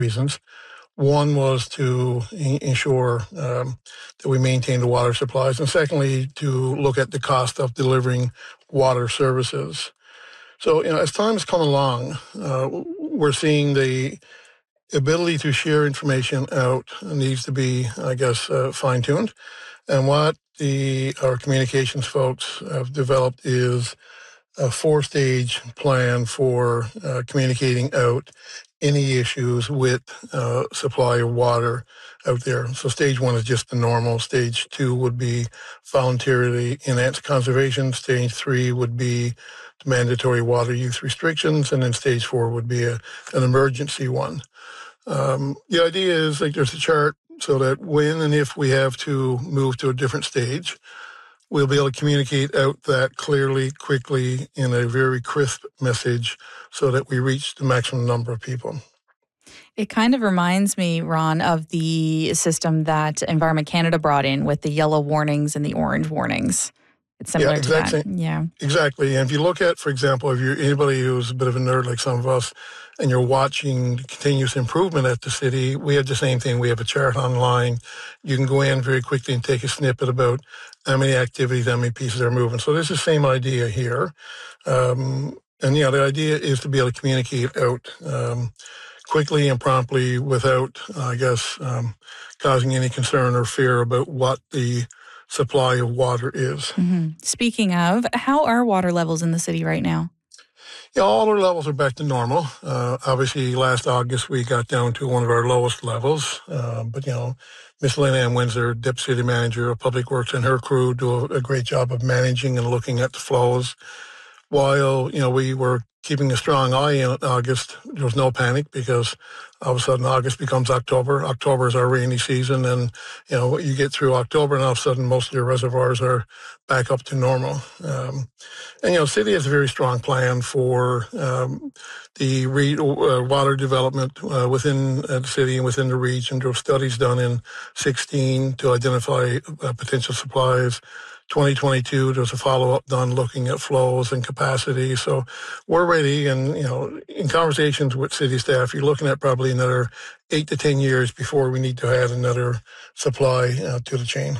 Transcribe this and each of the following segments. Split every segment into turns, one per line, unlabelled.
reasons. One was to ensure that we maintain the water supplies, and secondly, to look at the cost of delivering water services. So, as time has come along, we're seeing the ability to share information out needs to be, I guess, fine-tuned. And what our communications folks have developed is a 4-stage plan for communicating out any issues with supply of water out there. So stage 1 is just the normal. Stage 2 would be voluntarily enhanced conservation. Stage 3 would be the mandatory water use restrictions. And then stage 4 would be an emergency one. The idea is there's a chart so that when and if we have to move to a different stage, we'll be able to communicate out that clearly, quickly, in a very crisp message so that we reach the maximum number of people.
It kind of reminds me, Ron, of the system that Environment Canada brought in with the yellow warnings and the orange warnings. It's similar to that. Yeah,
exactly. And if you look at, for example, if you're anybody who's a bit of a nerd like some of us, and you're watching continuous improvement at the city, we have the same thing. We have a chart online. You can go in very quickly and take a snippet about how many activities, how many pieces are moving. So this is the same idea here. And the idea is to be able to communicate out quickly and promptly without, causing any concern or fear about what the supply of water is.
Mm-hmm. Speaking of, how are water levels in the city right now?
Yeah, all our levels are back to normal. Obviously, last August, we got down to one of our lowest levels. But Miss Lynn Ann Windsor, Deputy City Manager of Public Works, and her crew do a great job of managing and looking at the flows. While, we were keeping a strong eye on August, there was no panic because all of a sudden August becomes October. October is our rainy season, and, you get through October and all of a sudden most of your reservoirs are back up to normal. City has a very strong plan for the water development within the city and within the region. There were studies done in 2016 to identify potential supplies. 2022, there was a follow-up done looking at flows and capacity. So we're ready. And, in conversations with city staff, you're looking at probably another 8 to 10 years before we need to add another supply to the chain.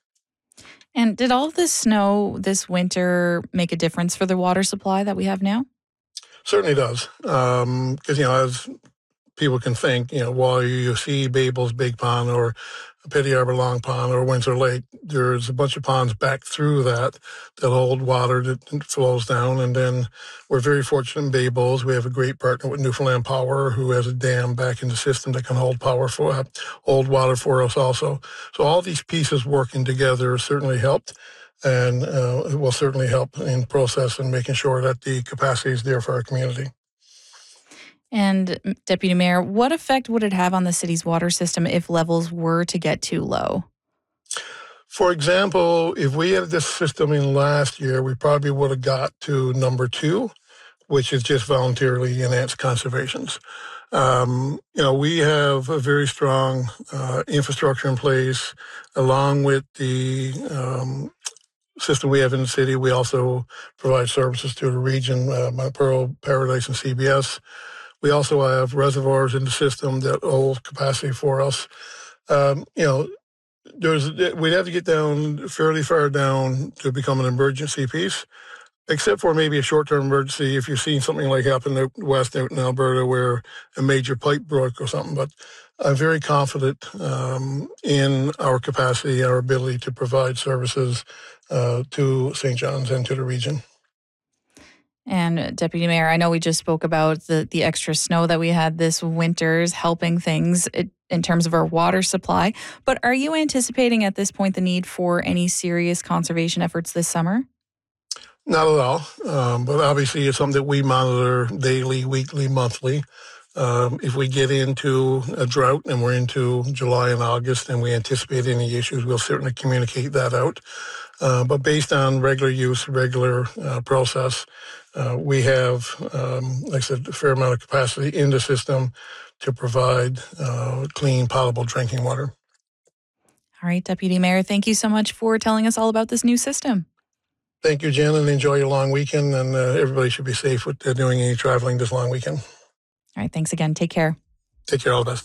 And did all of this snow this winter make a difference for the water supply that we have now?
Certainly does. Because, as people can think, while you see Babel's Big Pond or Petty Arbor Long Pond or Windsor Lake, there's a bunch of ponds back through that hold water that flows down. And then we're very fortunate in Babel's. We have a great partner with Newfoundland Power, who has a dam back in the system that can hold water for us also. So all these pieces working together certainly helped. And it will certainly help in process and making sure that the capacity is there for our community.
And Deputy Mayor, what effect would it have on the city's water system if levels were to get too low?
For example, if we had this system in last year, we probably would have got to number 2, which is just voluntarily enhanced conservations. We have a very strong infrastructure in place, along with the system we have in the city. We also provide services to the region, Mount Pearl, Paradise, and CBS. We also have reservoirs in the system that hold capacity for us. We'd have to get down fairly far down to become an emergency piece, except for maybe a short-term emergency if you're seeing something like happen out west out in Alberta where a major pipe broke or something. But I'm very confident in our capacity, our ability to provide services to St. John's and to the region.
And Deputy Mayor, I know we just spoke about the extra snow that we had this winter's helping things in terms of our water supply. But are you anticipating at this point the need for any serious conservation efforts this summer?
Not at all. But obviously it's something that we monitor daily, weekly, monthly. If we get into a drought and we're into July and August and we anticipate any issues, we'll certainly communicate that out. But based on regular use, regular process, we have, like I said, a fair amount of capacity in the system to provide clean, potable drinking water.
All right, Deputy Mayor, thank you so much for telling us all about this new system.
Thank you, Jen, and enjoy your long weekend. And everybody should be safe with doing any traveling this long weekend.
All right, thanks again. Take care.
Take care, all the best.